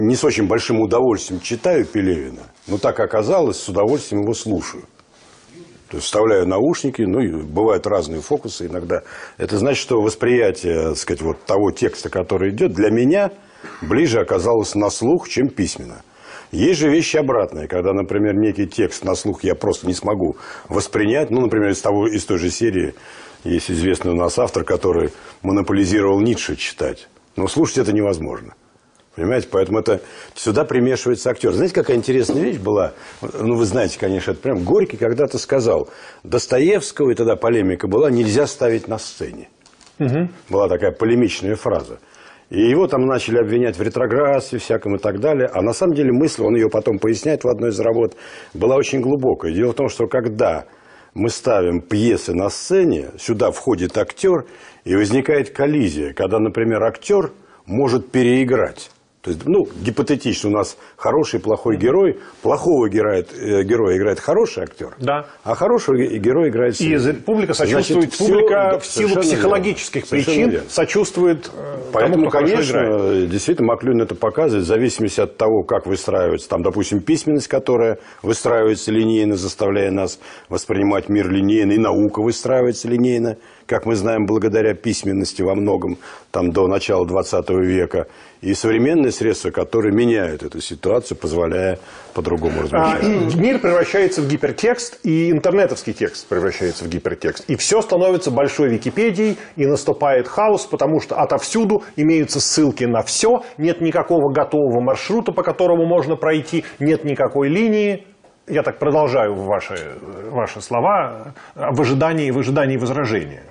не с очень большим удовольствием читаю Пелевина, но так оказалось, с удовольствием его слушаю. То есть вставляю наушники, ну и бывают разные фокусы иногда. Это значит, что восприятие, так сказать, вот того текста, который идет, для меня ближе оказалось на слух, чем письменно. Есть же вещи обратные, когда, например, некий текст на слух я просто не смогу воспринять. Ну, например, из той же серии есть известный у нас автор, который монополизировал Ницше читать. Но слушать это невозможно. Понимаете? Поэтому это сюда примешивается актер. Знаете, какая интересная вещь была? Ну, вы знаете, конечно, это прям Горький когда-то сказал. Достоевского, и тогда полемика была, нельзя ставить на сцене. Была такая полемичная фраза. И его там начали обвинять в ретроградстве всяком и так далее. А на самом деле мысль, он ее потом поясняет в одной из работ, была очень глубокая. Дело в том, что когда мы ставим пьесы на сцене, сюда входит актер, и возникает коллизия, когда, например, актер может переиграть. То есть, ну, гипотетично у нас хороший и плохой герой. Плохого героя играет хороший актер, да. А хорошего героя играет сильный. И публика сочувствует, публика в силу психологических причин сочувствует Поэтому, тому, кто хорошо конечно, играет. действительно, Маклюин это показывает в зависимости от того, как выстраивается, там, допустим, письменность, которая выстраивается линейно, заставляя нас воспринимать мир линейно, и наука выстраивается линейно, как мы знаем, благодаря письменности во многом, там, до начала 20 века, и современные средства, которые меняют эту ситуацию, позволяя по-другому размышлять. Мир превращается в гипертекст, и интернетовский текст превращается в гипертекст. И все становится большой Википедией, и наступает хаос, потому что отовсюду имеются ссылки на все, нет никакого готового маршрута, по которому можно пройти, нет никакой линии. Я так продолжаю ваши слова в ожидании возражения.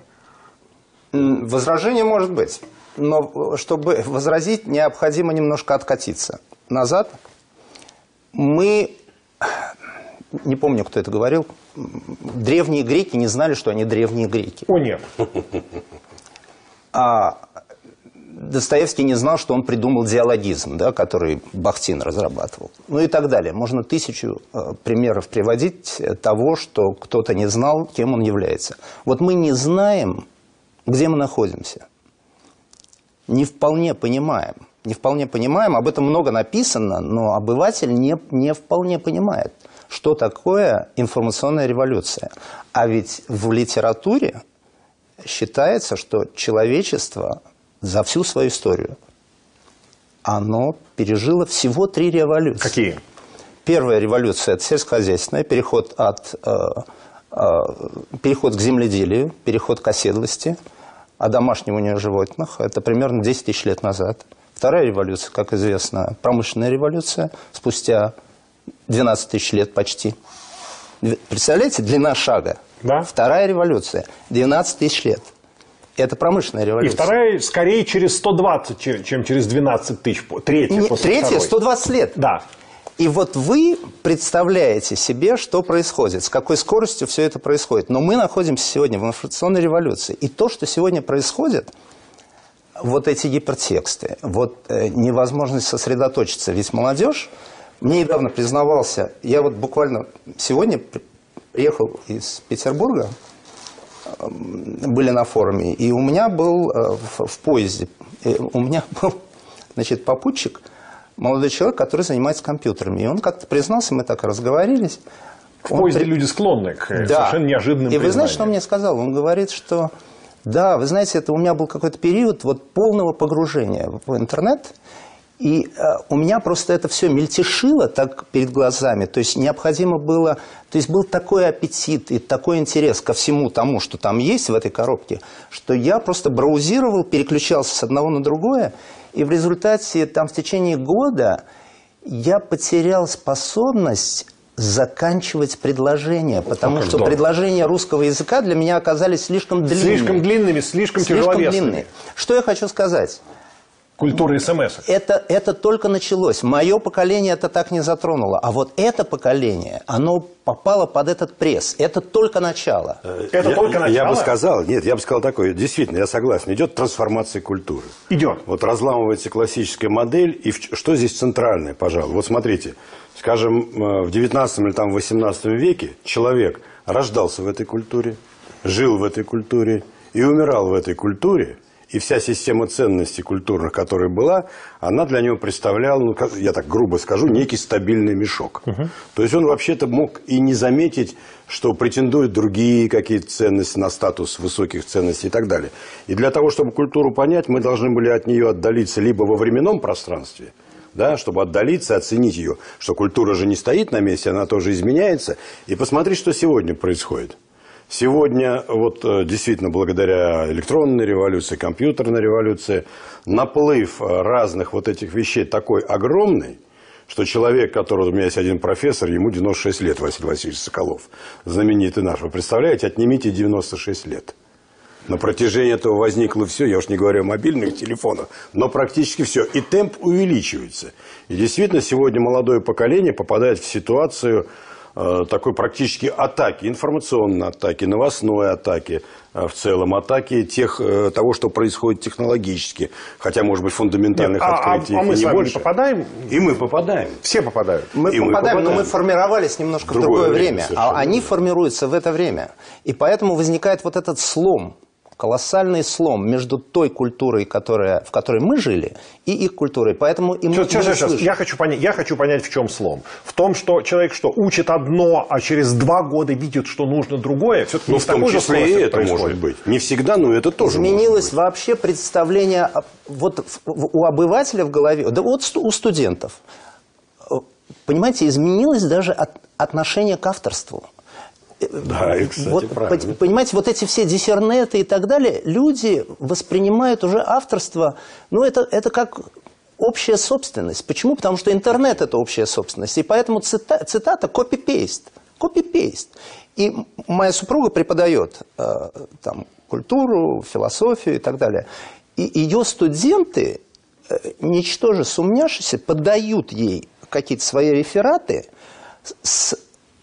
Возражение может быть. Но чтобы возразить, необходимо немножко откатиться назад. Мы, не помню, кто это говорил, древние греки не знали, что они древние греки. О, нет. А Достоевский не знал, что он придумал диалогизм, да, который Бахтин разрабатывал. Ну и так далее. Можно 1000 примеров приводить того, что кто-то не знал, кем он является. Вот мы не знаем, где мы находимся. Не вполне понимаем. Не вполне понимаем, об этом много написано, но обыватель не вполне понимает, что такое информационная революция. А ведь в литературе считается, что человечество за всю свою историю оно пережило всего 3 революции. Какие? Первая революция – это сельскохозяйственная, переход к земледелию, переход к оседлости, одомашниванию животных. Это примерно 10 тысяч лет назад. Вторая революция, как известно, промышленная революция, спустя 12 тысяч лет почти. Представляете, длина шага? Да. Вторая революция, 12 тысяч лет. Это промышленная революция. И вторая скорее через 120, чем через 12 тысяч. Третья 120 лет. Да. И вот вы представляете себе, что происходит, с какой скоростью все это происходит. Но мы находимся сегодня в информационной революции. И то, что сегодня происходит, вот эти гипертексты, вот невозможность сосредоточиться. Ведь молодежь, мне недавно признавался, я вот буквально сегодня приехал из Петербурга, были на форуме, и у меня был в поезде, у меня был, значит, попутчик, молодой человек, который занимается компьютерами. И он как-то признался, мы так разговорились. В поезде люди склонны к совершенно неожиданным признаниям. И вы знаете, что он мне сказал? Он говорит, что да, вы знаете, это у меня был какой-то период вот полного погружения в интернет. И у меня просто это все мельтешило так перед глазами. То есть необходимо было... То есть был такой аппетит и такой интерес ко всему тому, что там есть в этой коробке, что я просто браузировал, переключался с одного на другое. И в результате там в течение года я потерял способность заканчивать предложения, потому что предложения русского языка для меня оказались слишком длинными. Слишком длинными, слишком тяжеловесными. Что я хочу сказать? Культура СМС. Это только началось. Мое поколение это так не затронуло. А вот это поколение, оно попало под этот пресс. Это только начало. Это только начало? Я бы сказал, нет, я бы сказал такое. Действительно, я согласен. Идет трансформация культуры. Идет. Вот разламывается классическая модель. И что здесь центральное, пожалуй? Вот смотрите. Скажем, в 19 или там, 18 веке человек рождался в этой культуре, жил в этой культуре и умирал в этой культуре. И вся система ценностей культурных, которая была, она для него представляла, ну, я так грубо скажу, некий стабильный мешок. То есть он вообще-то мог и не заметить, что претендуют другие какие-то ценности на статус высоких ценностей и так далее. И для того, чтобы культуру понять, мы должны были от нее отдалиться либо во временном пространстве, да, чтобы отдалиться, оценить ее, что культура же не стоит на месте, она тоже изменяется, и посмотреть, что сегодня происходит. Сегодня, вот действительно, благодаря электронной революции, компьютерной революции, наплыв разных вот этих вещей такой огромный, что человек, который, у меня есть один профессор, ему 96 лет, Василий Васильевич Соколов, знаменитый наш, вы представляете, отнимите 96 лет. На протяжении этого возникло все, я уж не говорю о мобильных телефонах, но практически все. И темп увеличивается. И действительно, сегодня молодое поколение попадает в ситуацию такой практически атаки, информационной атаки, новостной атаки, в целом атаки того, что происходит технологически, хотя, может быть, фундаментальных открытий мы с не вами больше. Не попадаем? И мы попадаем. Все попадают. Мы попадаем, но мы формировались немножко в другое время, а они формируются в это время. И поэтому возникает вот этот слом, колоссальный слом между той культурой, в которой мы жили, и их культурой. Поэтому и мы сейчас. Я хочу понять, в чем слом. В том, что человек учит одно, а через 2 года видит, что нужно другое. Ну, в том числе и это может быть. Не всегда, но это тоже изменилось вообще представление вот у обывателя в голове, да вот у студентов. Понимаете, изменилось даже отношение к авторству. Да, и, кстати, правильно. Понимаете, вот эти все диссернеты и так далее, люди воспринимают уже авторство, ну, это как общая собственность. Почему? Потому что интернет – это общая собственность. И поэтому цитата копи-пейст. Копи-пейст. И моя супруга преподает там культуру, философию и так далее. И ее студенты, ничтоже сумняшися, поддают ей какие-то свои рефераты с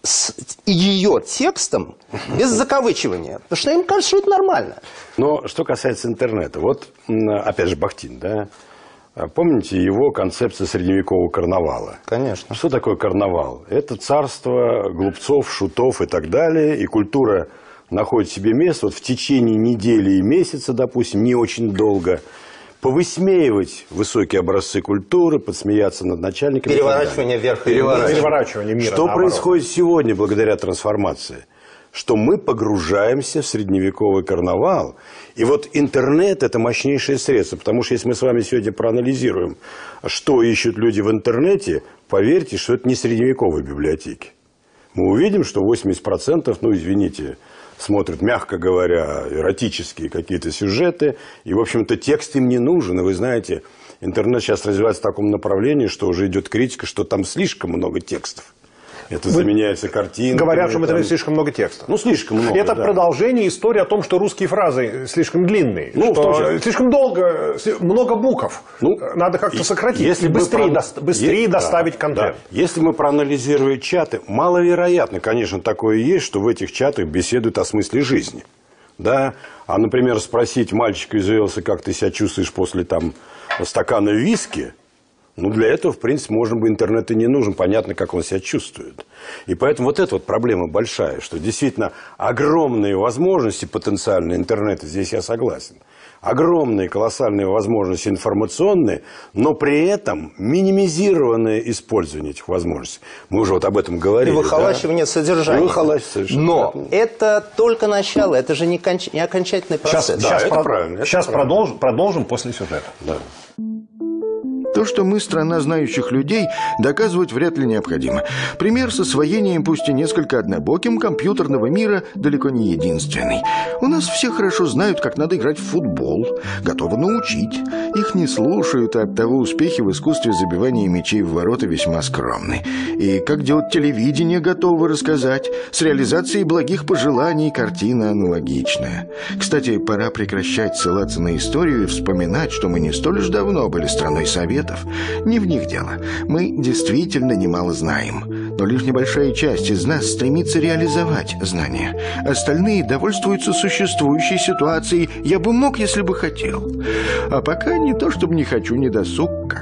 ее текстом без закавычивания. Потому что им кажется, что это нормально. Но что касается интернета, вот опять же Бахтин, да? Помните его концепцию средневекового карнавала? Конечно. Что такое карнавал? Это царство глупцов, шутов и так далее. И культура находит себе место вот в течение недели и месяца, допустим, не очень долго. Повысмеивать высокие образцы культуры, подсмеяться над начальниками. Переворачивание вверх и переворачивание мира. Что происходит сегодня благодаря трансформации? Что мы погружаемся в средневековый карнавал. И вот интернет – это мощнейшее средство. Потому что если мы с вами сегодня проанализируем, что ищут люди в интернете, поверьте, что это не средневековые библиотеки. Мы увидим, что 80%, ну, извините, смотрят, мягко говоря, эротические какие-то сюжеты. И, в общем-то, текст им не нужен. И вы знаете, интернет сейчас развивается в таком направлении, что уже идет критика, что там слишком много текстов. Это заменяется картинками. Говорят, что в интернете слишком много текста. Ну, слишком много, это да. Продолжение истории о том, что русские фразы слишком длинные. Ну, что слишком долго, много букв. Ну, надо как-то сократить. Если быстрее доставить контент. Да. Если мы проанализируем чаты, маловероятно, конечно, такое есть, что в этих чатах беседуют о смысле жизни. Да? А, например, спросить мальчика из Уэльса, как ты себя чувствуешь после стакана виски, ну, для этого, в принципе, может быть, интернет и не нужен. Понятно, как он себя чувствует. И поэтому вот эта вот проблема большая, что действительно огромные возможности потенциальные интернета, здесь я согласен. Огромные, колоссальные возможности информационные, но при этом минимизированное использование этих возможностей. Мы уже вот об этом говорили. И выхолащивание содержания. Но это только начало, это же не окончательный процесс. Сейчас продолжим после сюжета. Да. То, что мы страна знающих людей, доказывать вряд ли необходимо. Пример с освоением, пусть и несколько однобоким, компьютерного мира далеко не единственный. У нас все хорошо знают, как надо играть в футбол, готовы научить. Их не слушают, а оттого успехи в искусстве забивания мячей в ворота весьма скромны. И как делать телевидение, готовы рассказать. С реализацией благих пожеланий картина аналогичная. Кстати, пора прекращать ссылаться на историю и вспоминать, что мы не столь уж давно были страной советов. Не в них дело. Мы действительно немало знаем. Но лишь небольшая часть из нас стремится реализовать знания. Остальные довольствуются существующей ситуацией. Я бы мог, если бы хотел. А пока не то, чтобы не хочу, не досуг как-то.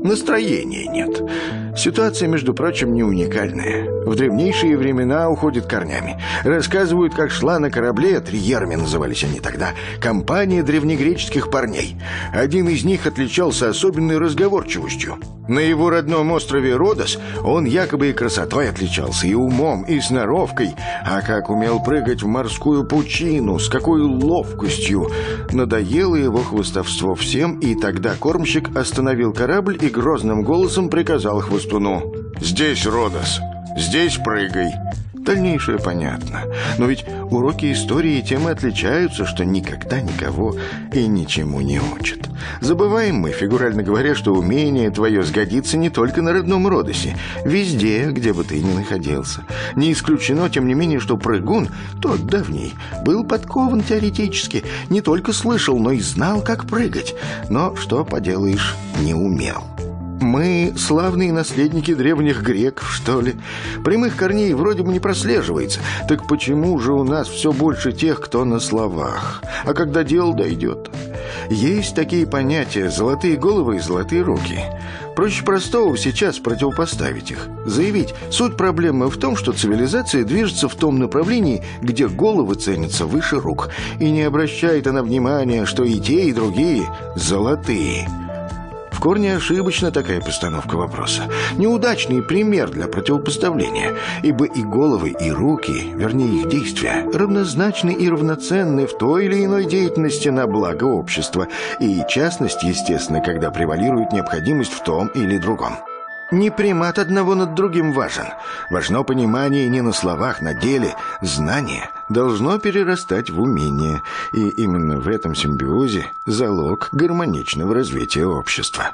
Настроения нет. Ситуация, между прочим, не уникальная. В древнейшие времена уходит корнями. Рассказывают, как шла на корабле, триерами назывались они тогда, компания древнегреческих парней. Один из них отличался особенной разговорчивостью. На его родном острове Родос он якобы и красотой отличался, и умом, и сноровкой. А как умел прыгать в морскую пучину, с какой ловкостью. Надоело его хвостовство всем, и тогда кормщик остановил корабль и грозным голосом приказал хвостуну: «Здесь Родос, здесь прыгай». Дальнейшее понятно. Но ведь уроки истории тем и отличаются, что никогда никого и ничему не учат. Забываем мы, фигурально говоря, что умение твое сгодится не только на родном Родосе, везде, где бы ты ни находился. Не исключено, тем не менее, что прыгун, тот давний, был подкован теоретически, не только слышал, но и знал, как прыгать. Но, что поделаешь, не умел. Мы славные наследники древних греков, что ли? Прямых корней вроде бы не прослеживается. Так почему же у нас все больше тех, кто на словах? А когда дело дойдет? Есть такие понятия: золотые головы и золотые руки. Проще простого сейчас противопоставить их. Заявить: суть проблемы в том, что цивилизация движется в том направлении, где головы ценятся выше рук. И не обращает она внимания, что и те, и другие золотые. В корне ошибочна такая постановка вопроса. Неудачный пример для противопоставления, ибо и головы, и руки, вернее их действия, равнозначны и равноценны в той или иной деятельности на благо общества, и частность, естественно, когда превалирует необходимость в том или другом. Не примат одного над другим важен. Важно понимание не на словах, на деле. Знание должно перерастать в умение. И именно в этом симбиозе залог гармоничного развития общества.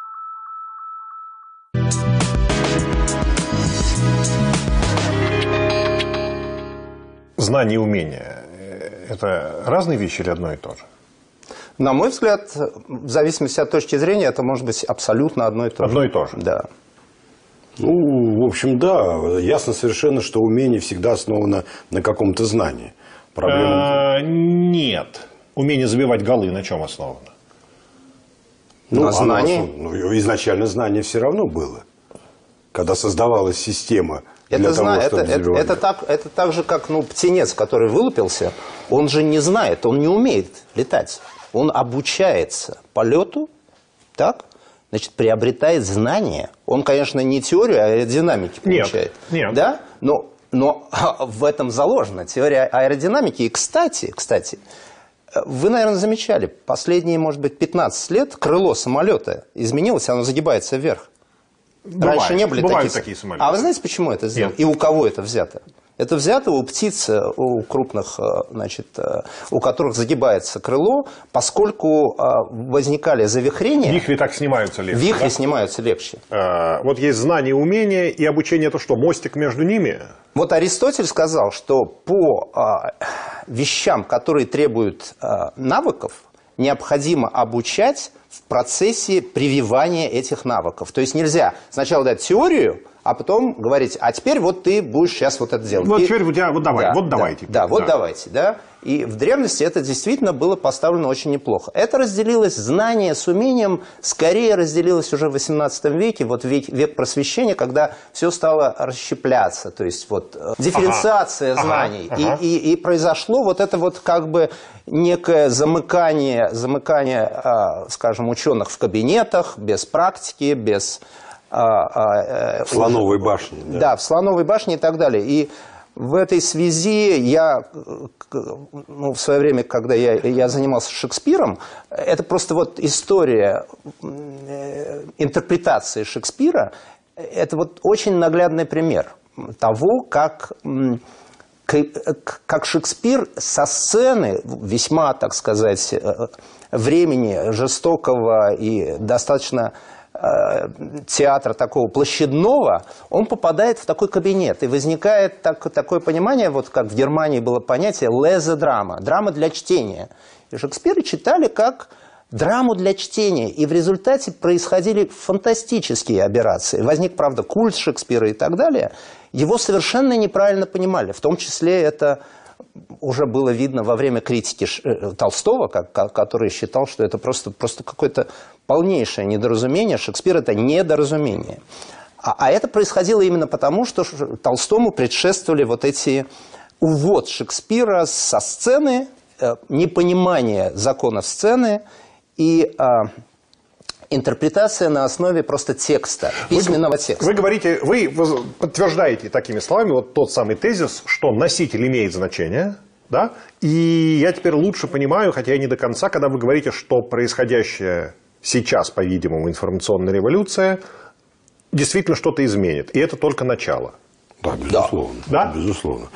Знание и умение – это разные вещи или одно и то же? На мой взгляд, в зависимости от точки зрения, это может быть абсолютно одно и то же. Одно и то же? Да. Ну, в общем, да. Ясно совершенно, что умение всегда основано на каком-то знании. Проблема... Нет. Умение забивать голы на чем основано? На знании. Изначально знание все равно было. Когда создавалась система для того, чтобы забивать. Это так же, как птенец, который вылупился, он же не знает, он не умеет летать. Он обучается полету, так? Значит, приобретает знания. Он, конечно, не теорию аэродинамики получает. Нет. Да? Но в этом заложена теория аэродинамики. И, кстати, вы, наверное, замечали, последние, может быть, 15 лет крыло самолета изменилось, оно загибается вверх. Раньше не были такие самолеты. А вы знаете, почему это сделано? И у кого это взято? Это взято у птиц, у крупных, у которых загибается крыло, поскольку возникали завихрения. Вихри так снимаются легче. Вихри снимаются легче. Вот есть знание, умение и обучение. Это что, мостик между ними? Вот Аристотель сказал, что по вещам, которые требуют навыков, необходимо обучать в процессе прививания этих навыков. То есть нельзя сначала дать теорию, а потом говорить: а теперь вот ты будешь сейчас вот это делать. Вот теперь давайте. Давайте, да. И в древности это действительно было поставлено очень неплохо. Это разделилось, знание с умением, скорее разделилось уже в XVIII веке, вот век просвещения, когда все стало расщепляться, то есть вот дифференциация знаний. И произошло вот это вот как бы некое замыкание, скажем, ученых в кабинетах, без практики, без... В слоновой башне. Да, в слоновой башне и так далее. И в этой связи я, в свое время, когда я занимался Шекспиром, это просто вот история интерпретации Шекспира, это вот очень наглядный пример того, как Шекспир со сцены весьма, так сказать, времени жестокого и достаточно театра такого площадного, он попадает в такой кабинет. И возникает такое понимание, вот как в Германии было понятие «лезе-драма», драма для чтения. И Шекспира читали как драму для чтения. И в результате происходили фантастические операции. Возник, правда, культ Шекспира и так далее. Его совершенно неправильно понимали. В том числе это уже было видно во время критики Толстого, который считал, что это просто какой-то полнейшее недоразумение. Шекспир – это недоразумение. А это происходило именно потому, что Толстому предшествовали вот эти увод Шекспира со сцены, непонимание законов сцены и интерпретация на основе просто текста, письменного текста. Вы подтверждаете такими словами вот тот самый тезис, что носитель имеет значение, да? И я теперь лучше понимаю, хотя и не до конца, когда вы говорите, что происходящее сейчас, по-видимому, информационная революция действительно что-то изменит. И это только начало. Да, безусловно. Да? Безусловно.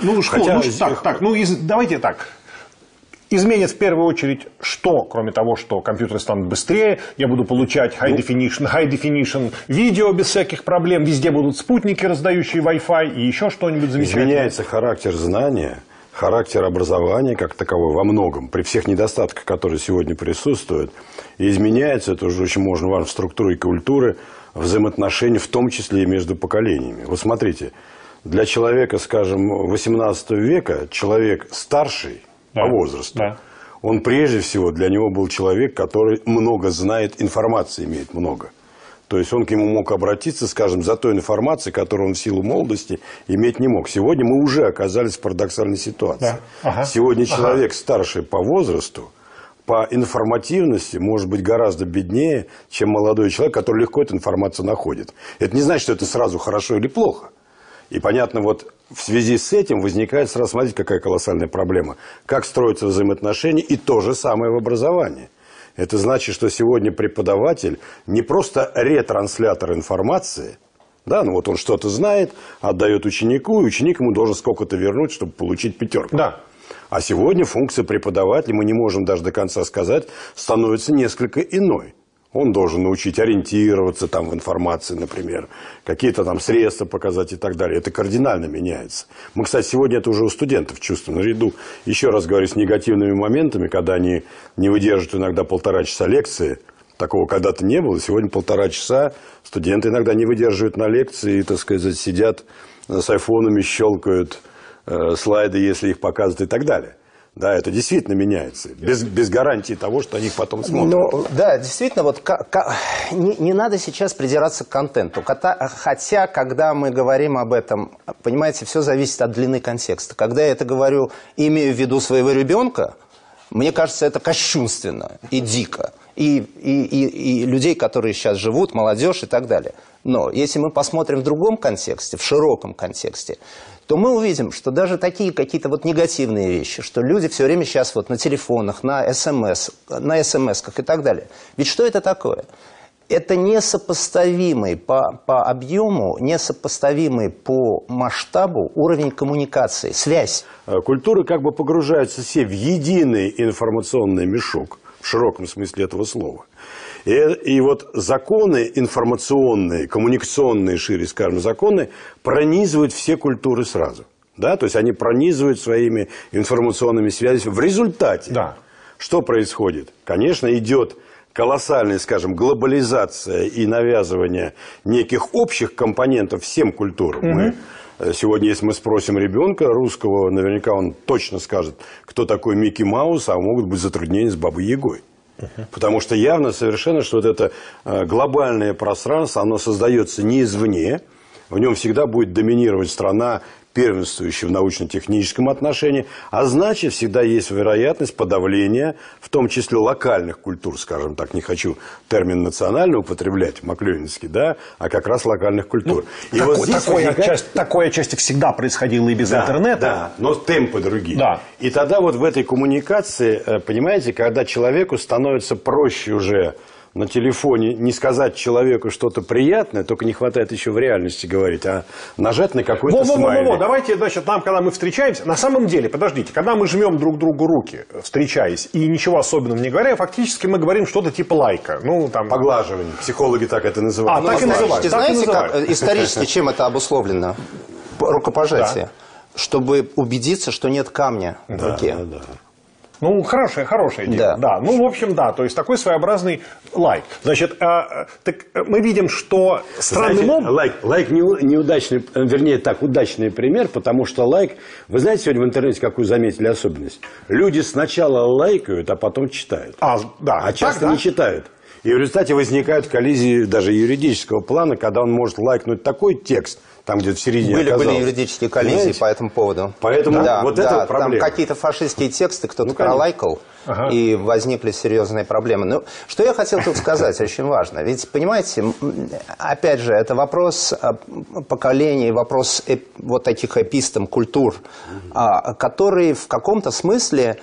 Давайте так. Изменит в первую очередь что, кроме того, что компьютеры станут быстрее, я буду получать high definition видео без всяких проблем, везде будут спутники, раздающие Wi-Fi и еще что-нибудь замечательное. Изменяется характер знания, характер образования как таковой во многом, при всех недостатках, которые сегодня присутствуют. И изменяется, это уже очень важно в структуре культуры, взаимоотношений, в том числе и между поколениями. Вот смотрите, для человека, скажем, 18 века, человек старший, по возрасту. Да. Он прежде всего, для него был человек, который много знает, информации имеет много. То есть он к нему мог обратиться, скажем, за той информацией, которую он в силу молодости иметь не мог. Сегодня мы уже оказались в парадоксальной ситуации. Да. Сегодня человек старший по возрасту, по информативности может быть гораздо беднее, чем молодой человек, который легко эту информацию находит. Это не значит, что это сразу хорошо или плохо. И понятно, вот в связи с этим возникает сразу, смотрите, какая колоссальная проблема. Как строятся взаимоотношения, и то же самое в образовании. Это значит, что сегодня преподаватель не просто ретранслятор информации, да, ну вот он что-то знает, отдает ученику, и ученик ему должен сколько-то вернуть, чтобы получить 5. Да. А сегодня функция преподавателя, мы не можем даже до конца сказать, становится несколько иной. Он должен научить ориентироваться там, в информации, например, какие-то там средства показать и так далее. Это кардинально меняется. Мы, кстати, сегодня это уже у студентов чувствуем. Наряду, еще раз говорю, с негативными моментами, когда они не выдерживают иногда 1,5 часа лекции. Такого когда-то не было. Сегодня 1,5 часа студенты иногда не выдерживают на лекции и, так сказать, сидят с айфонами, щелкают слайды, если их показывают и так далее. Да, это действительно меняется. Без гарантии того, что они их потом смотрят. Ну, да, действительно, вот не надо сейчас придираться к контенту. Хотя, когда мы говорим об этом, понимаете, все зависит от длины контекста. Когда я это говорю, имею в виду своего ребенка, мне кажется, это кощунственно и дико. И людей, которые сейчас живут, молодежь и так далее. Но если мы посмотрим в другом контексте, в широком контексте, то мы увидим, что даже такие какие-то вот негативные вещи, что люди все время сейчас вот на телефонах, на смс-ках и так далее. Ведь что это такое? Это несопоставимый по объему, несопоставимый по масштабу уровень коммуникации, связь. Культуры как бы погружаются все в единый информационный мешок, в широком смысле этого слова. И вот законы информационные, коммуникационные, шире скажем, законы пронизывают все культуры сразу. Да? То есть они пронизывают своими информационными связями. В результате что происходит? Конечно, идет колоссальная, скажем, глобализация и навязывание неких общих компонентов всем культурам. Сегодня, если мы спросим ребенка русского, наверняка он точно скажет, кто такой Микки Маус, а могут быть затруднения с Бабой Ягой. Потому что явно совершенно, что вот это глобальное пространство, оно создается не извне, в нем всегда будет доминировать страна, первенствующая в научно-техническом отношении, а значит, всегда есть вероятность подавления, в том числе локальных культур, скажем так, не хочу термин национальный употреблять, маклюинский, да, а как раз локальных культур. Ну, и вот здесь такое отчасти всегда происходило и без интернета. Да, но темпы другие. Да. И тогда вот в этой коммуникации, понимаете, когда человеку становится проще уже на телефоне не сказать человеку что-то приятное, только не хватает еще в реальности говорить, а нажать на какой-то смайлик. Давайте, значит, когда мы встречаемся, на самом деле, подождите, когда мы жмем друг другу руки, встречаясь, и ничего особенного не говоря, фактически мы говорим что-то типа лайка. Ну, там... Поглаживание. Психологи так это называют. Так и называют. Знаете, как исторически чем это обусловлено? Рукопожатие. Да. Чтобы убедиться, что нет камня в руке. Да. Ну, хорошая идея. Да. Ну, в общем, да. То есть, такой своеобразный лайк. Значит, так мы видим, что странным образом... Лайк неудачный, вернее, так, удачный пример, потому что лайк... Вы знаете, сегодня в интернете какую заметили особенность? Люди сначала лайкают, а потом читают. А часто не читают. И в результате возникают коллизии даже юридического плана, когда он может лайкнуть такой текст, там где-то в середине Были юридические коллизии, понимаете, по этому поводу. Поэтому да, вот да, это проблема. Там какие-то фашистские тексты кто-то пролайкал, и возникли серьезные проблемы. Ну, что я хотел тут сказать, очень важно. Ведь, понимаете, опять же, это вопрос поколений, вопрос вот таких эпистем, культур, которые в каком-то смысле...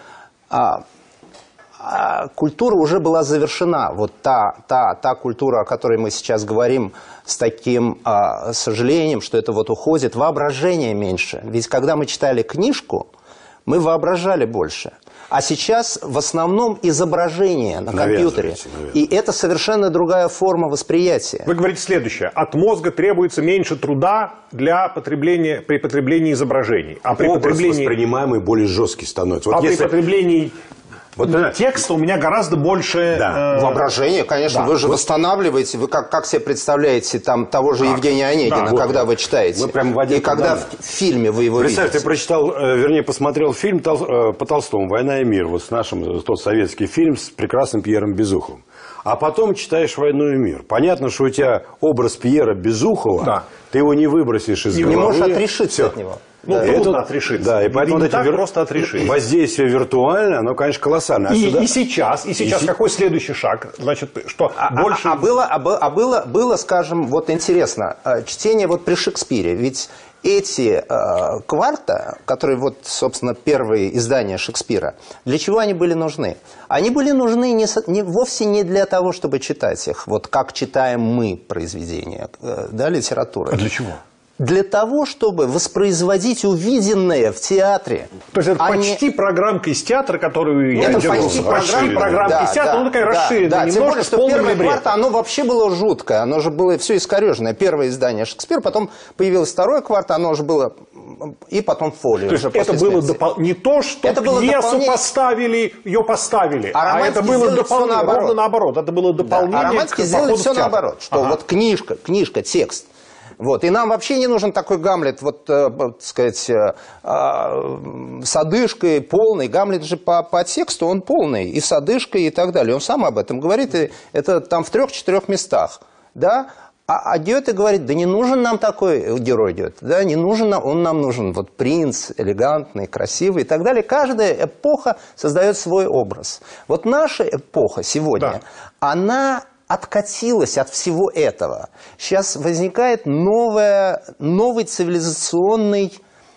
культура уже была завершена. Вот та культура, о которой мы сейчас говорим, с таким сожалением, что это вот уходит, воображение меньше. Ведь когда мы читали книжку, мы воображали больше. А сейчас в основном изображение на компьютере. И это совершенно другая форма восприятия. Вы говорите следующее. От мозга требуется меньше труда для потребления, при потреблении изображений. А при потреблении... воспринимаемый более жесткий становится. Вот при потреблении... Вот, текста у меня гораздо больше... Воображение, конечно. Вы же восстанавливаете. Вы как себе представляете там того же Евгения Онегина, когда вы читаете? И когда в фильме вы его видите? Представь, ты прочитал, вернее, посмотрел фильм по Толстому «Война и мир». Вот с нашим, тот советский фильм с прекрасным Пьером Безуховым. А потом читаешь «Войну и мир». Понятно, что у тебя образ Пьера Безухова, ты его не выбросишь из головы. Не можешь отрешиться от него. Ну, трудно отрешиться. Да, и поэтому не так просто отрешиться. Воздействие виртуальное, оно, конечно, колоссальное. И сейчас какой следующий шаг? Значит, что больше... Было, скажем, вот интересно, чтение вот при Шекспире. Ведь эти кварта, которые вот, собственно, первые издания Шекспира, для чего они были нужны? Они были нужны вовсе не для того, чтобы читать их, вот как читаем мы произведения, да, литературы. А для чего? Для того, чтобы воспроизводить увиденное в театре. То есть это почти программка из театра, которую я делал. Это почти программка из театра, но такая расширенная, да, тем более, немножко, что первая кварта, оно вообще было жуткое. Оно же было все искореженное. Первое издание Шекспира, потом появилась вторая кварта, оно уже было... И потом фолио. То есть это было не то, что это пьесу поставили, ее поставили, а это было дополнение. Ровно наоборот. Это было дополнение. А Романский сделали все наоборот. Что вот книжка, текст. Вот. И нам вообще не нужен такой Гамлет, вот, так сказать, с одышкой полный. Гамлет же по тексту он полный, и с одышкой, и так далее. Он сам об этом говорит, и это там в 3-4 местах. Да? А Гёте говорит, да не нужен нам такой герой Гёте, да, не нужен нам, он нам нужен вот принц, элегантный, красивый и так далее. Каждая эпоха создает свой образ. Вот наша эпоха сегодня, она... откатилась от всего этого. Сейчас возникает новый цивилизационный,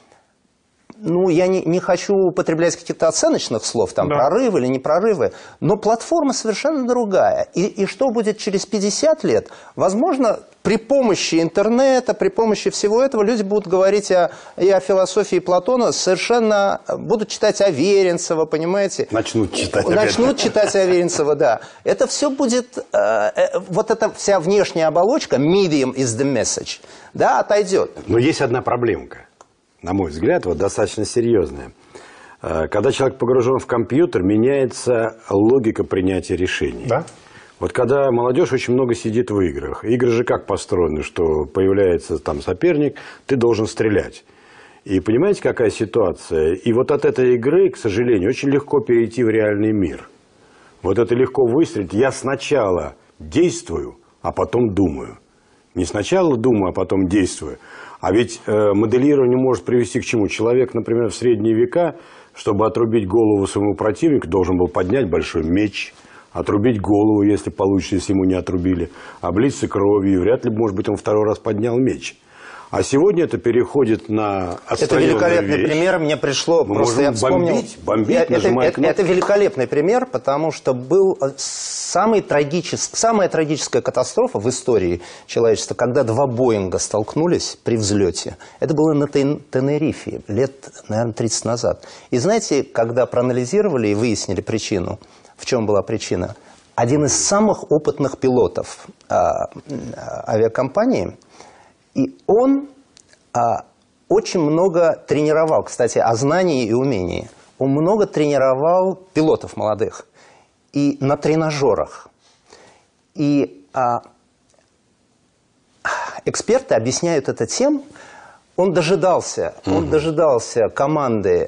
ну, я не хочу употреблять каких-то оценочных слов, там, прорывы или не прорывы, но платформа совершенно другая. И что будет через 50 лет? Возможно, при помощи интернета, при помощи всего этого люди будут говорить и о философии Платона, совершенно будут читать Аверинцева, понимаете? Начнут читать Аверинцева, да. Это все будет, вот эта вся внешняя оболочка, medium is the message, да, отойдет. Но есть одна проблемка, на мой взгляд, вот достаточно серьезная. Когда человек погружен в компьютер, меняется логика принятия решений. Да? Вот когда молодежь очень много сидит в играх. Игры же как построены, что появляется там соперник, ты должен стрелять. И понимаете, какая ситуация? И вот от этой игры, к сожалению, очень легко перейти в реальный мир. Вот это легко выстрелить. Я сначала действую, а потом думаю. Не сначала думаю, а потом действую. А ведь моделирование может привести к чему? Человек, например, в средние века, чтобы отрубить голову своему противнику, должен был поднять большой меч, отрубить голову, если получится, если ему не отрубили, облиться кровью, и вряд ли, может быть, он второй раз поднял меч. А сегодня это переходит на отстраненную вещь. Это великолепный пример. Мне пришло, мы просто я вспомнил. Бомбить, это великолепный пример, потому что был самая трагическая катастрофа в истории человечества, когда два Боинга столкнулись при взлете. Это было на Тенерифе, лет, наверное, 30 назад. И знаете, когда проанализировали и выяснили причину, в чем была причина? Один из самых опытных пилотов авиакомпании, и он очень много тренировал, кстати, о знании и умении. Он много тренировал пилотов молодых и на тренажерах. И эксперты объясняют это тем, он дожидался команды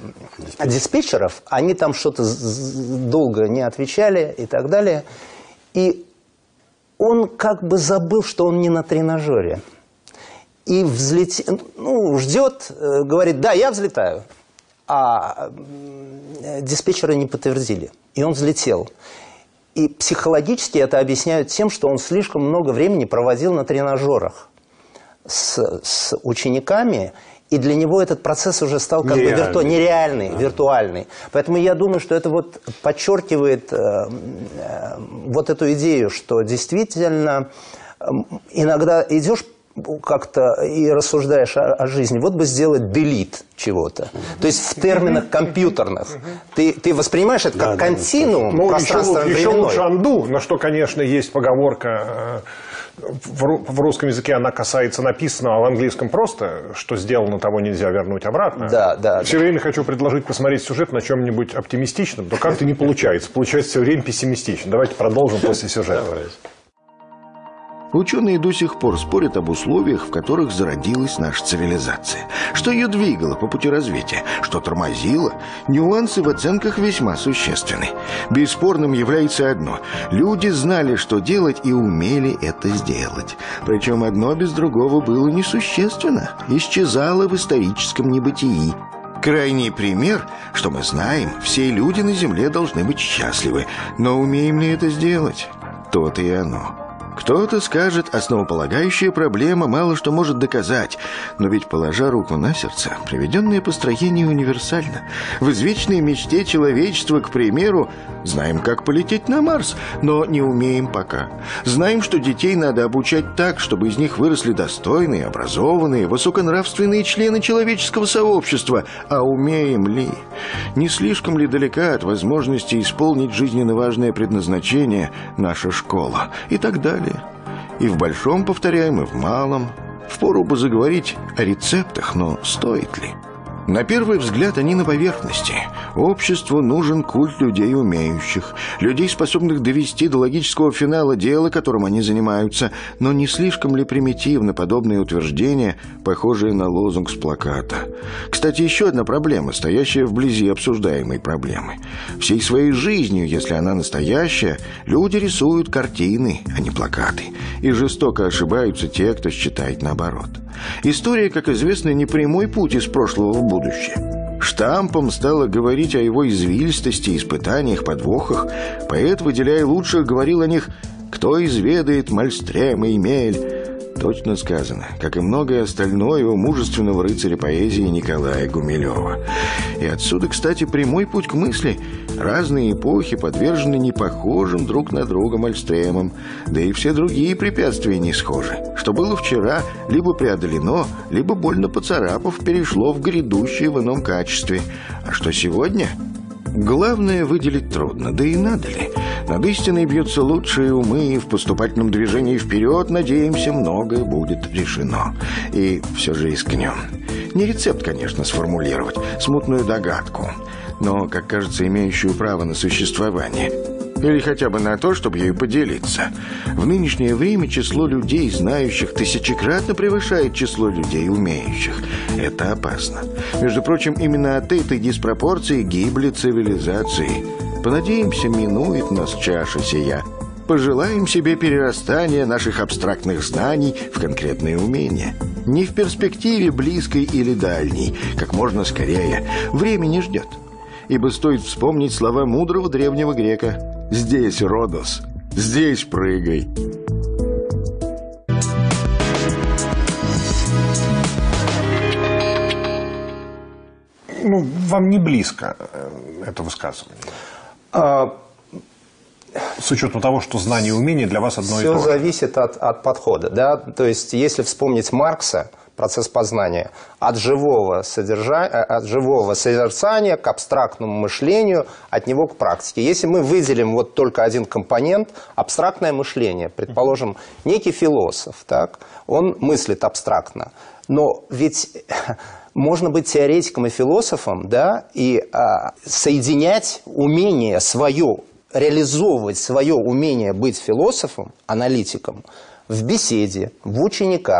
диспетчеров, они там что-то долго не отвечали и так далее. И он как бы забыл, что он не на тренажере. И ждет, говорит, да, я взлетаю. А диспетчеры не подтвердили. И он взлетел. И психологически это объясняют тем, что он слишком много времени проводил на тренажерах с учениками, и для него этот процесс уже стал как бы нереальный, виртуальный. Поэтому я думаю, что это вот подчеркивает вот эту идею, что действительно иногда идешь как-то и рассуждаешь о жизни, вот бы сделать делит чего-то. То есть в терминах компьютерных. Ты воспринимаешь это как континуум пространственно-временной. Еще лучше undo, на что, конечно, есть поговорка. В русском языке она касается написанного, а в английском просто, что сделано, того нельзя вернуть обратно. Все время хочу предложить посмотреть сюжет на чем-нибудь оптимистичном, но как-то не получается. Получается все время пессимистично. Давайте продолжим после сюжета. Ученые до сих пор спорят об условиях, в которых зародилась наша цивилизация. Что ее двигало по пути развития, что тормозило. Нюансы в оценках весьма существенны. Бесспорным является одно. Люди знали, что делать, и умели это сделать. Причем одно без другого было несущественно. Исчезало в историческом небытии. Крайний пример, что мы знаем, все люди на Земле должны быть счастливы. Но умеем ли это сделать? То-то и оно. Кто-то скажет, основополагающая проблема мало что может доказать. Но ведь, положа руку на сердце, приведенное построение универсально. В извечной мечте человечества, к примеру, знаем, как полететь на Марс, но не умеем пока. Знаем, что детей надо обучать так, чтобы из них выросли достойные, образованные, высоконравственные члены человеческого сообщества. А умеем ли? Не слишком ли далека от возможности исполнить жизненно важное предназначение наша школа? И так далее. И в большом повторяем, и в малом. Впору бы заговорить о рецептах, но стоит ли? На первый взгляд они на поверхности. Обществу нужен культ людей умеющих, людей, способных довести до логического финала дело, которым они занимаются. Но не слишком ли примитивно подобные утверждения, похожие на лозунг с плаката? Кстати, еще одна проблема, стоящая вблизи обсуждаемой проблемы. Всей своей жизнью, если она настоящая, люди рисуют картины, а не плакаты. И жестоко ошибаются те, кто считает наоборот. История, как известно, не прямой путь из прошлого в будущее. Штампом стало говорить о его извилистости, испытаниях, подвохах. Поэт, выделяя лучших, говорил о них «Кто изведает Мальстрема и Мель». Точно сказано, как и многое остальное у мужественного рыцаря поэзии Николая Гумилева. И отсюда, кстати, прямой путь к мысли. Разные эпохи подвержены непохожим друг на друга Мальстремам, да и все другие препятствия не схожи. Что было вчера, либо преодолено, либо больно поцарапав, перешло в грядущее в ином качестве. А что сегодня? Главное выделить трудно, да и надо ли. Над истиной бьются лучшие умы, и в поступательном движении вперед, надеемся, многое будет решено. И все же рискнем. Не рецепт, конечно, сформулировать, смутную догадку, но, как кажется, имеющую право на существование. Или хотя бы на то, чтобы ею поделиться. В нынешнее время число людей, знающих, тысячекратно превышает число людей, умеющих. Это опасно. Между прочим, именно от этой диспропорции гибли цивилизации. Понадеемся, минует нас чаша сия. Пожелаем себе перерастания наших абстрактных знаний в конкретные умения. Не в перспективе близкой или дальней, как можно скорее. Время не ждет. Ибо стоит вспомнить слова мудрого древнего грека: «Здесь, Родос, здесь прыгай». Ну, вам не близко это высказывание? С учетом того, что знание и умение для вас одно и то же. Все зависит от подхода. Да? То есть, если вспомнить Маркса, процесс познания, от живого созерцания к абстрактному мышлению, от него к практике. Если мы выделим вот только один компонент, абстрактное мышление, предположим, некий философ, так, он мыслит абстрактно, но ведь можно быть теоретиком и философом, да, и соединять умение свое, реализовывать свое умение быть философом, аналитиком в беседе, в учениках,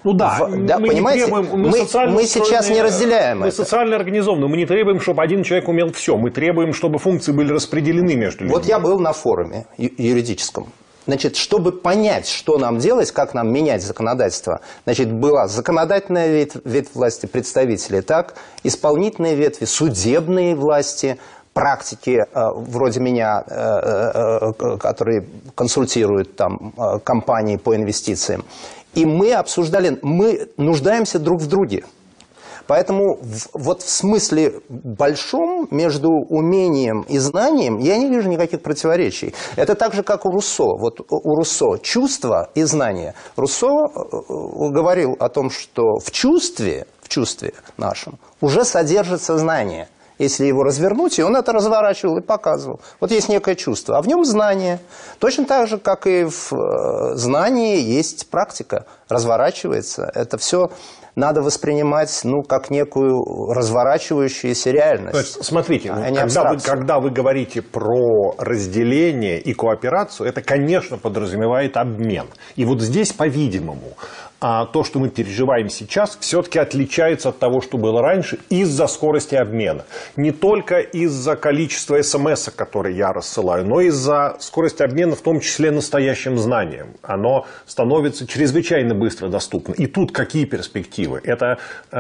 Ну да, понимаете, мы сейчас не разделяем мы это. социально организованы, мы не требуем, чтобы один человек умел все, мы требуем, чтобы функции были распределены между людьми. Вот я был на форуме юридическом. Значит, чтобы понять, что нам делать, как нам менять законодательство, значит, была законодательная ветвь власти, представители, так, исполнительные ветви, судебные власти, практики вроде меня, которые консультируют там компании по инвестициям. И мы обсуждали, мы нуждаемся друг в друге. Поэтому вот в смысле большом между умением и знанием я не вижу никаких противоречий. Это так же, как у Руссо. Вот у Руссо чувство и знание. Руссо говорил о том, что в чувстве нашем уже содержится знание. Если его развернуть, и он это разворачивал и показывал. Вот есть некое чувство, а в нем знание. Точно так же, как и в знании есть практика. Разворачивается. Это все надо воспринимать, ну, как некую разворачивающуюся реальность. То есть, смотрите, когда вы говорите про разделение и кооперацию, это, конечно, подразумевает обмен. И вот здесь, по-видимому, то, что мы переживаем сейчас, все-таки отличается от того, что было раньше, из-за скорости обмена. Не только из-за количества смс, которые я рассылаю, но из-за скорости обмена, в том числе настоящим знанием. Оно становится чрезвычайно быстро доступно. И тут какие перспективы? Это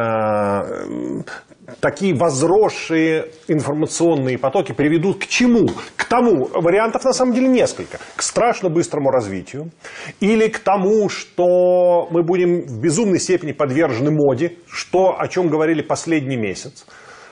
такие возросшие информационные потоки приведут к чему? К тому, вариантов на самом деле несколько. К страшно быстрому развитию. Или к тому, что мы будем в безумной степени подвержены моде, о чем говорили последний месяц.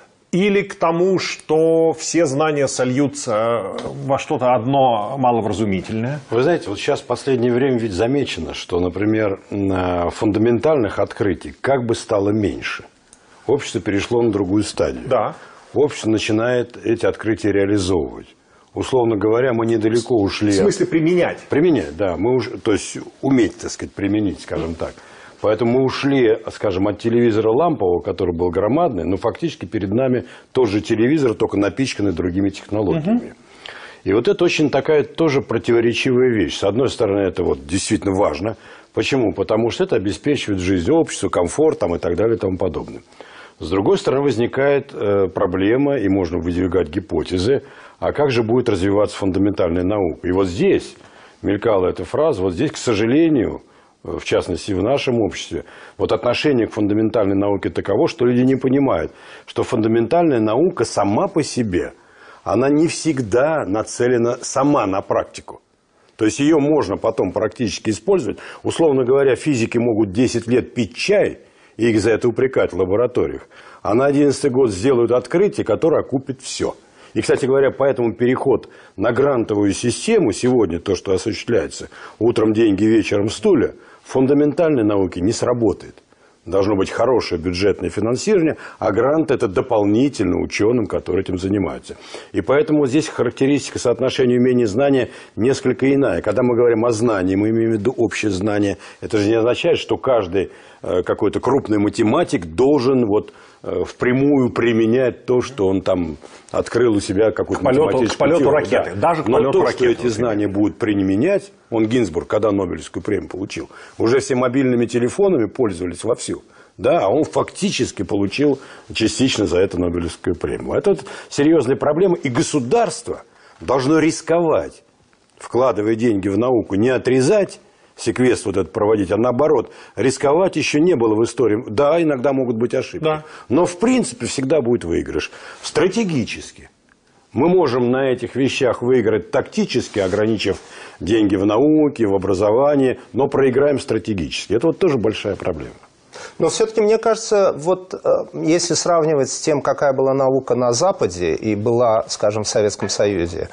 Или к тому, что все знания сольются во что-то одно маловразумительное. Вы знаете, вот сейчас в последнее время ведь замечено, что, например, фундаментальных открытий как бы стало меньше. Общество перешло на другую стадию. Да. Общество начинает эти открытия реализовывать. Условно говоря, мы недалеко ушли. В смысле применять? Применять, да. То есть уметь, так сказать, применить, скажем так. Поэтому мы ушли, скажем, от телевизора лампового, который был громадный, но фактически перед нами тот же телевизор, только напичканный другими технологиями. И вот это очень такая тоже противоречивая вещь. С одной стороны, это вот действительно важно. Почему? Потому что это обеспечивает жизнь обществу, комфорт там, и так далее и тому подобное. С другой стороны, возникает проблема, и можно выдвигать гипотезы, а как же будет развиваться фундаментальная наука. И вот здесь мелькала эта фраза, вот здесь, к сожалению, в частности в нашем обществе, вот отношение к фундаментальной науке таково, что люди не понимают, что фундаментальная наука сама по себе, она не всегда нацелена сама на практику. То есть ее можно потом практически использовать. Условно говоря, физики могут 10 лет пить чай, и их за это упрекать в лабораториях. А на 11-й год сделают открытие, которое окупит все. И, кстати говоря, поэтому переход на грантовую систему сегодня, то, что осуществляется, утром деньги, вечером стулья, в фундаментальной науке не сработает. Должно быть хорошее бюджетное финансирование, а грант – это дополнительно ученым, которые этим занимаются. И поэтому здесь характеристика соотношения умения и знания несколько иная. Когда мы говорим о знании, мы имеем в виду общее знание. Это же не означает, что каждый какой-то крупный математик должен вот впрямую применять то, что он там открыл у себя какую-то математическую к полету теорию. ракеты. Да. Даже к Но полету то, ракеты, что эти знания будут применять, Гинзбург, когда Нобелевскую премию получил, уже все мобильными телефонами пользовались вовсю. Да, а он фактически получил частично за это Нобелевскую премию. Это вот серьезная проблема. И государство должно рисковать, вкладывая деньги в науку, не отрезать, секвестр вот этот проводить, а наоборот, рисковать еще не было в истории. Да, иногда могут быть ошибки. Да. Но в принципе всегда будет выигрыш. Стратегически. Мы можем на этих вещах выиграть тактически, ограничив деньги в науке, в образовании, но проиграем стратегически. Это вот тоже большая проблема. Но все-таки, мне кажется, вот если сравнивать с тем, какая была наука на Западе и была, скажем, в Советском Союзе,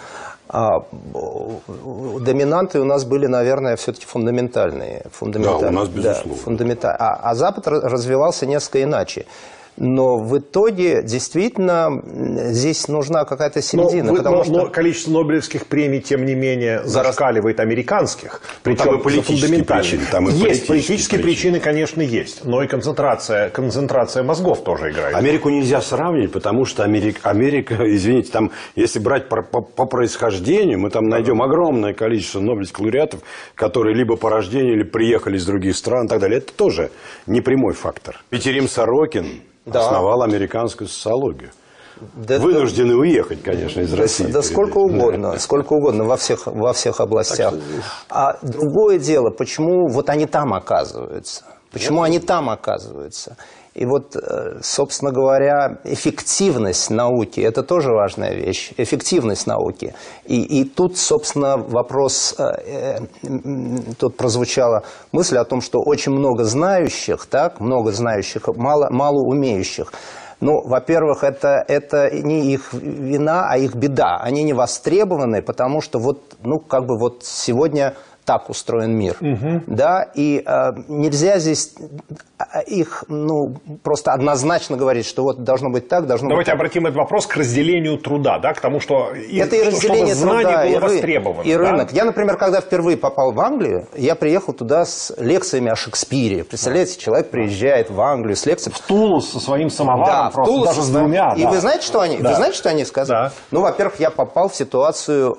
доминанты у нас были, наверное, все-таки фундаментальные. Да, у нас безусловно. А Запад развивался несколько иначе. Но в итоге действительно здесь нужна какая-то середина. Но количество Нобелевских премий, тем не менее, зашкаливает американских. Причем там и политические причины. Есть политические причины, конечно, есть. Но и концентрация мозгов тоже играет. Америку нельзя сравнивать, потому что Америка, извините, там, если брать по происхождению, мы там найдем огромное количество нобелевских лауреатов, которые либо по рождению, либо приехали из других стран и так далее. Это тоже непрямой фактор. Петерим Сорокин основал американскую социологию. Вынуждены уехать, конечно, из России. Да сколько угодно во всех областях. А другое дело, почему вот они там оказываются? Почему они там оказываются? И вот, собственно говоря, эффективность науки – это тоже важная вещь. Эффективность науки. И тут, собственно, вопрос, тут прозвучала мысль о том, что очень много знающих, мало умеющих. Ну, во-первых, это не их вина, а их беда. Они не востребованы, потому что вот сегодня так устроен мир. Да, и нельзя здесь их просто однозначно говорить, что вот должно быть так, должно Давайте быть так. обратим этот вопрос к разделению труда, да, к тому, что это и разделение чтобы труда, знание было востребовано. И рынок. Я, например, когда впервые попал в Англию, я приехал туда с лекциями о Шекспире. Представляете, человек приезжает в Англию с лекцией. В Тулус со своим самоваром, в Тулус, даже с двумя. И вы знаете, что они сказали? Да. Ну, во-первых, я попал в ситуацию,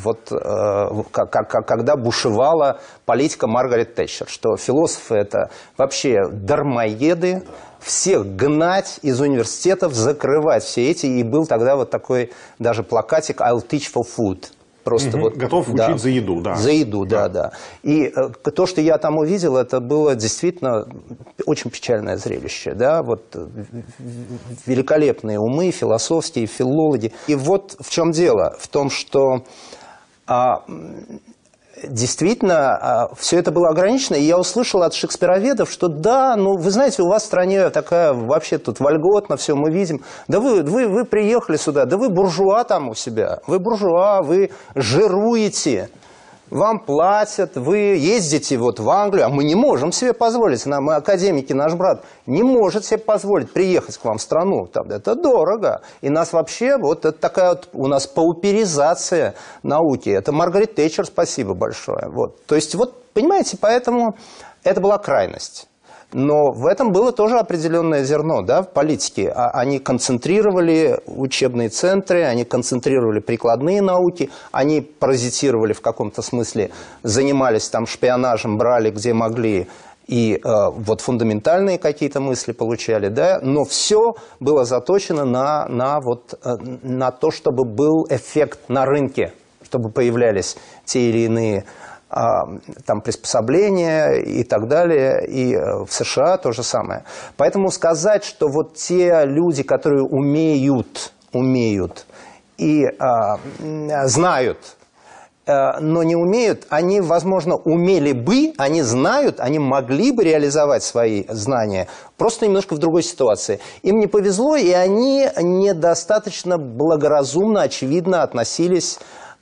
когда бушевала политика Маргарет Тэтчер, что философы – это вообще дармоеды, всех гнать из университетов, закрывать все эти. И был тогда вот такой даже плакатик «I'll teach for food». Просто готов учить за еду, да. За еду, да. И то, что я там увидел, это было действительно очень печальное зрелище. Да? Вот великолепные умы, философские, филологи. И вот в чем дело. В том, что действительно, все это было ограничено, и я услышал от шекспироведов, что да, вы знаете, у вас в стране такая вообще тут вольготно, все мы видим. Да вы приехали сюда, да вы буржуа там у себя, вы буржуа, вы жируете, вам платят, вы ездите вот в Англию, а мы не можем себе позволить, мы академики, наш брат, не может себе позволить приехать к вам в страну, там, это дорого. И нас вообще, вот это такая вот у нас пауперизация науки. Это Маргарет Тэтчер, спасибо большое. Вот. То есть, вот, понимаете, поэтому это была крайность. Но в этом было тоже определенное зерно, да, в политике. Они концентрировали учебные центры, они концентрировали прикладные науки, они паразитировали в каком-то смысле, занимались там шпионажем, брали где могли, и вот фундаментальные какие-то мысли получали, да, но все было заточено на то, чтобы был эффект на рынке, чтобы появлялись те или иные там приспособления и так далее, и в США то же самое. Поэтому сказать, что вот те люди, которые умеют и знают, но не умеют, они, возможно, умели бы, они знают, они могли бы реализовать свои знания, просто немножко в другой ситуации. Им не повезло, и они недостаточно благоразумно, очевидно, относились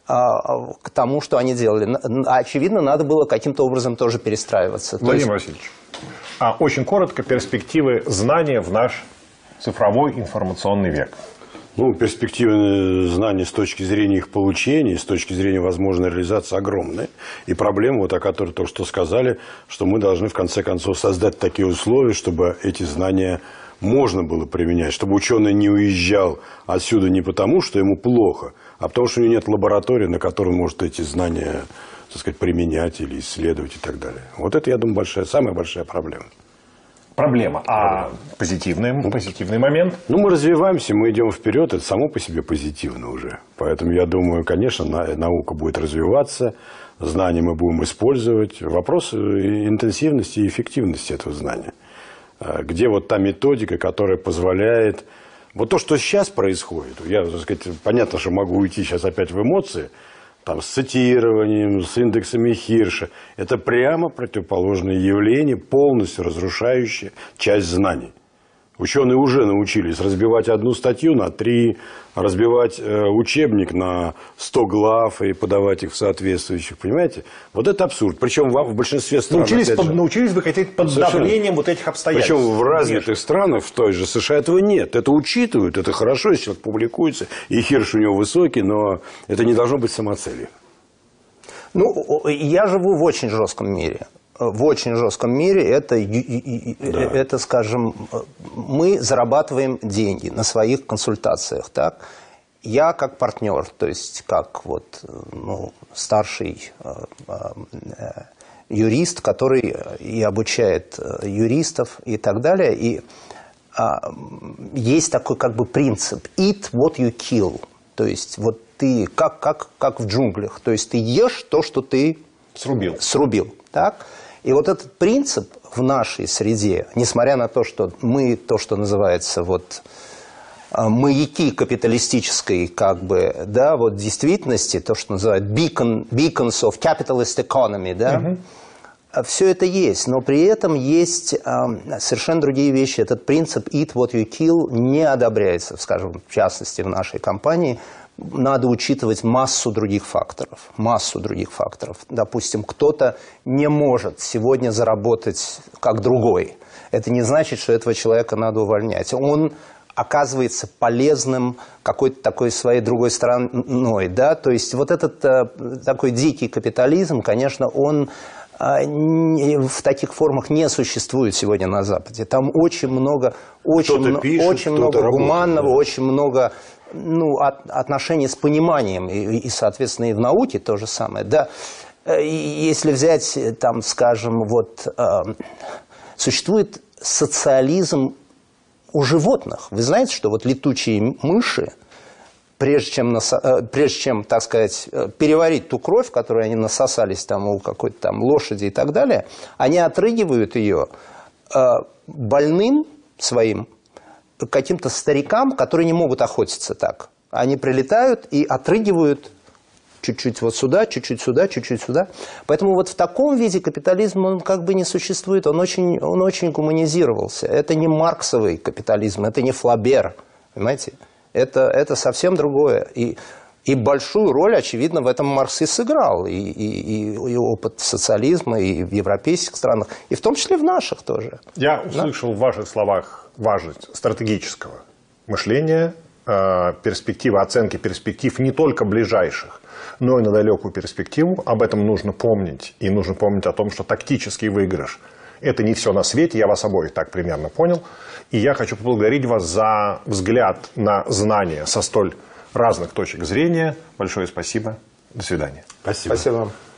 к тому, что они делали. Очевидно, надо было каким-то образом тоже перестраиваться. Владимир Васильевич, очень коротко перспективы знания в наш цифровой информационный век. Перспективы знаний с точки зрения их получения, с точки зрения возможной реализации огромные. И проблема, о которой только что сказали, что мы должны в конце концов создать такие условия, чтобы эти знания можно было применять, чтобы ученый не уезжал отсюда не потому, что ему плохо, а потому, что у него нет лаборатории, на которой он может эти знания, так сказать, применять или исследовать и так далее. Вот это, я думаю, самая большая проблема. Проблема. А позитивный момент? Мы развиваемся, мы идем вперед, это само по себе позитивно уже. Поэтому, я думаю, конечно, наука будет развиваться, знания мы будем использовать. Вопрос интенсивности и эффективности этого знания. Где вот та методика, которая позволяет... Вот то, что сейчас происходит, я, так сказать, понятно, что могу уйти сейчас опять в эмоции, там, с цитированием, с индексами Хирша, это прямо противоположное явление, полностью разрушающее часть знаний. Ученые уже научились разбивать одну статью на 3, разбивать учебник на 100 глав и подавать их в соответствующих, понимаете? Вот это абсурд. Причем в большинстве стран... Научились вы хотеть под давлением вот этих обстоятельств. Причем в развитых странах, в той же США, этого нет. Это учитывают, это хорошо, если человек публикуется, и хирш у него высокий, но это не должно быть самоцелью. Ну, я живу в очень жестком мире. В очень жестком мире это, скажем, мы зарабатываем деньги на своих консультациях, так? Я как партнер, то есть как вот, ну, старший юрист, который и обучает юристов и так далее, и есть такой как бы принцип «eat what you kill», то есть вот ты как в джунглях, то есть ты ешь то, что ты срубил, так? И вот этот принцип в нашей среде, несмотря на то, что мы, то, что называется, вот, маяки капиталистической, как бы, да, вот действительности, то, что называют beacons of capitalist economy, да, все это есть, но при этом есть совершенно другие вещи. Этот принцип eat what you kill не одобряется, скажем, в частности, в нашей компании. Надо учитывать массу других факторов. Допустим, кто-то не может сегодня заработать как другой. Это не значит, что этого человека надо увольнять. Он оказывается полезным какой-то такой своей другой стороной. Да? То есть вот этот такой дикий капитализм, конечно, он в таких формах не существует сегодня на Западе. Там очень много гуманного, да. Очень много отношений с пониманием. И, соответственно, и в науке то же самое. Да, если взять, там, скажем, вот, существует социализм у животных. Вы знаете, что вот летучие мыши, прежде чем, так сказать, переварить ту кровь, которую они насосались там у какой-то там лошади и так далее, они отрыгивают ее больным своим каким-то старикам, которые не могут охотиться так. Они прилетают и отрыгивают чуть-чуть вот сюда, чуть-чуть сюда, чуть-чуть сюда. Поэтому вот в таком виде капитализм, он как бы не существует, он очень гуманизировался. Это не марксовый капитализм, это не Флабер, понимаете? Это совсем другое. И большую роль, очевидно, в этом Маркс и сыграл. И опыт социализма, и в европейских странах, и в том числе в наших тоже. Я услышал в ваших словах важность стратегического мышления, перспективы, оценки перспектив не только ближайших, но и на далекую перспективу. Об этом нужно помнить. И нужно помнить о том, что тактический выигрыш – это не все на свете. Я вас обоих так примерно понял. И я хочу поблагодарить вас за взгляд на знания со столь разных точек зрения. Большое спасибо. До свидания. Спасибо. Спасибо вам.